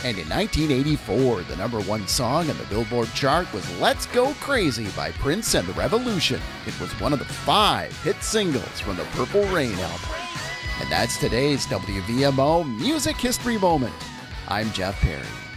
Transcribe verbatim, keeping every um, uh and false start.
And in nineteen eighty-four, the number one song on the Billboard chart was Let's Go Crazy by Prince and the Revolution. It was one of the five hit singles from the Purple Rain album. And that's today's W V M O Music History Moment. I'm Jeff Perry.